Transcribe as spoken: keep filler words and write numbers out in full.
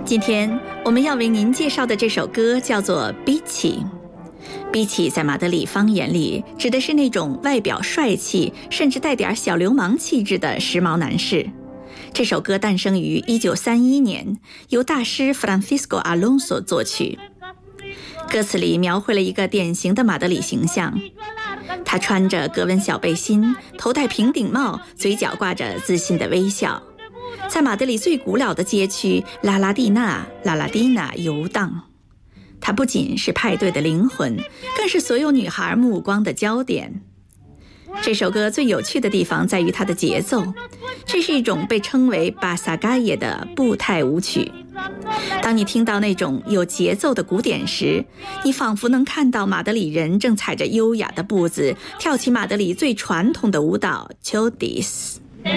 今天我们要为您介绍的这首歌叫做《Bitchy》。Bitchy在马德里方言里指的是那种外表帅气，甚至带点小流氓气质的时髦男士。这首歌诞生于一九三一年，由大师 Francisco Alonso 作曲。歌词里描绘了一个典型的马德里形象，他穿着格纹小背心，头戴平顶帽，嘴角挂着自信的微笑，在马德里最古老的街区拉拉蒂娜、拉拉蒂娜游荡。他不仅是派对的灵魂，更是所有女孩目光的焦点。这首歌最有趣的地方在于它的节奏，这是一种被称为巴萨嘎耶的步态舞曲。当你听到那种有节奏的鼓点时，你仿佛能看到马德里人正踩着优雅的步子跳起马德里最传统的舞蹈 Chodis。